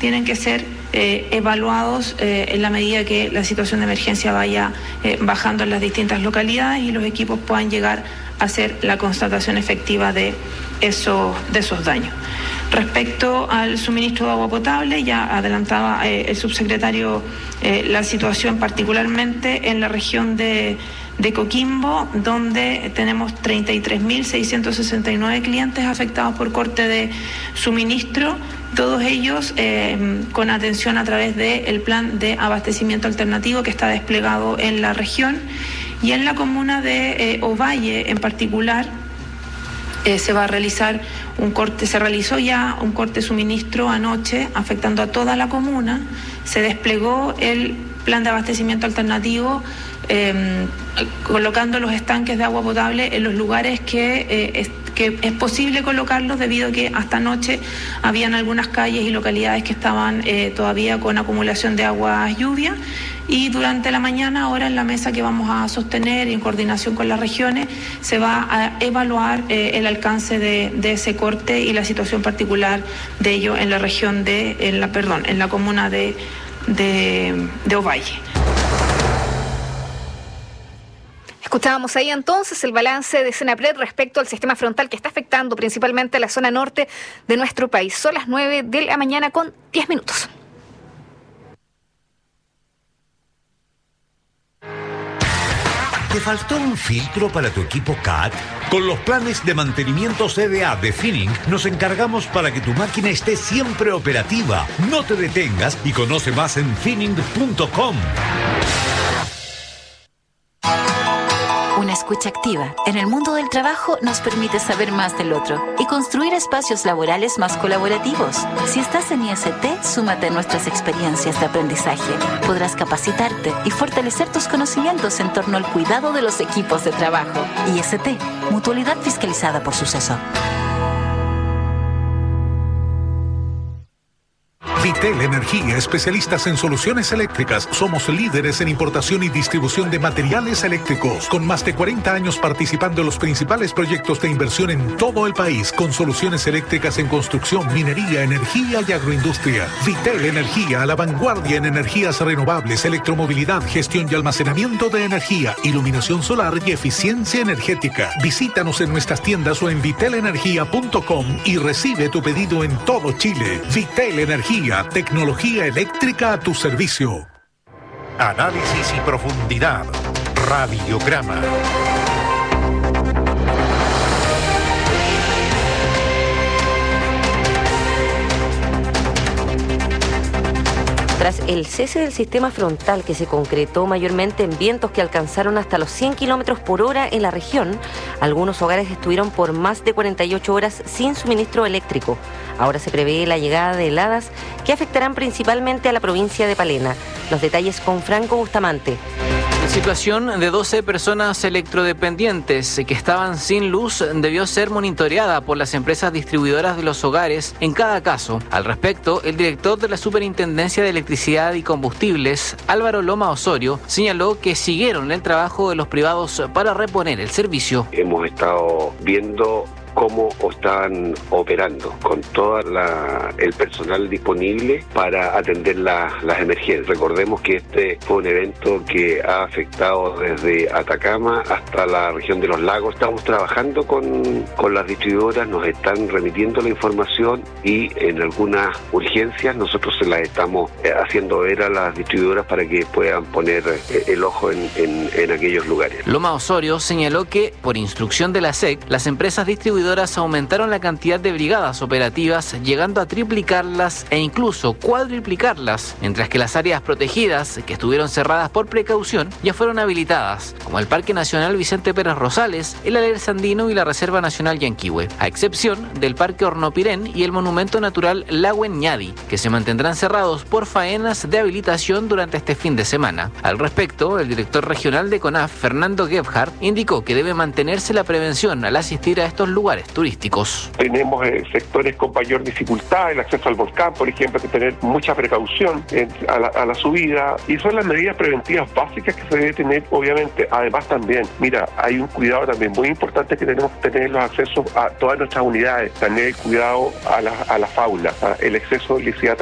tienen que ser evaluados en la medida que la situación de emergencia vaya bajando en las distintas localidades y los equipos puedan llegar a hacer la constatación efectiva de esos daños. Respecto al suministro de agua potable, ya adelantaba el subsecretario la situación particularmente en la región de Coquimbo, donde tenemos 33.669 clientes afectados por corte de suministro, todos ellos con atención a través del plan de abastecimiento alternativo que está desplegado en la región. Y en la comuna de Ovalle en particular se realizó ya un corte de suministro anoche afectando a toda la comuna. Se desplegó el plan de abastecimiento alternativo colocando los estanques de agua potable en los lugares que es posible colocarlos, debido a que hasta anoche habían algunas calles y localidades que estaban todavía con acumulación de aguas lluvia, y durante la mañana ahora en la mesa que vamos a sostener en coordinación con las regiones se va a evaluar el alcance de ese corte y la situación particular de ello en la región en la comuna de Ovalle. Escuchábamos ahí entonces el balance de Senapred respecto al sistema frontal que está afectando principalmente a la zona norte de nuestro país. Son las 9 de la mañana con 10 minutos. ¿Te faltó un filtro para tu equipo CAT? Con los planes de mantenimiento CDA de Finning nos encargamos para que tu máquina esté siempre operativa. No te detengas y conoce más en finning.com. Una escucha activa en el mundo del trabajo nos permite saber más del otro y construir espacios laborales más colaborativos. Si estás en IST, súmate a nuestras experiencias de aprendizaje. Podrás capacitarte y fortalecer tus conocimientos en torno al cuidado de los equipos de trabajo. IST, Mutualidad fiscalizada por Suceso. Vitel Energía, especialistas en soluciones eléctricas. Somos líderes en importación y distribución de materiales eléctricos, con más de 40 años participando en los principales proyectos de inversión en todo el país, con soluciones eléctricas en construcción, minería, energía y agroindustria. Vitel Energía, a la vanguardia en energías renovables, electromovilidad, gestión y almacenamiento de energía, iluminación solar y eficiencia energética. Visítanos en nuestras tiendas o en vitelenergia.com y recibe tu pedido en todo Chile. Vitel Energía, tecnología eléctrica a tu servicio. Análisis y profundidad. Radiograma. Tras el cese del sistema frontal que se concretó mayormente en vientos que alcanzaron hasta los 100 kilómetros por hora en la región, algunos hogares estuvieron por más de 48 horas sin suministro eléctrico. Ahora se prevé la llegada de heladas que afectarán principalmente a la provincia de Palena. Los detalles con Franco Bustamante. La situación de 12 personas electrodependientes que estaban sin luz debió ser monitoreada por las empresas distribuidoras de los hogares en cada caso. Al respecto, el director de la Superintendencia de Electricidad y Combustibles, Álvaro Loma Osorio, señaló que siguieron el trabajo de los privados para reponer el servicio. Hemos estado viendo cómo están operando con todo el personal disponible para atender las emergencias. Recordemos que este fue un evento que ha afectado desde Atacama hasta la región de los lagos. Estamos trabajando con las distribuidoras, nos están remitiendo la información y en algunas urgencias nosotros se las estamos haciendo ver a las distribuidoras para que puedan poner el ojo en aquellos lugares. Loma Osorio señaló que, por instrucción de la SEC, las empresas distribuidoras aumentaron la cantidad de brigadas operativas, llegando a triplicarlas e incluso cuadriplicarlas, mientras que las áreas protegidas, que estuvieron cerradas por precaución, ya fueron habilitadas, como el Parque Nacional Vicente Pérez Rosales, el Alerce Andino y la Reserva Nacional Yanquihue, a excepción del Parque Hornopirén y el Monumento Natural Lago Ñadi, que se mantendrán cerrados por faenas de habilitación durante este fin de semana. Al respecto, el director regional de CONAF, Fernando Gebhardt, indicó que debe mantenerse la prevención al asistir a estos lugares turísticos. Tenemos sectores con mayor dificultad, el acceso al volcán, por ejemplo, hay que tener mucha precaución a la subida, y son las medidas preventivas básicas que se debe tener, obviamente. Además también, hay un cuidado también muy importante que tenemos que tener los accesos a todas nuestras unidades, también el cuidado a la fauna, el exceso de liceidad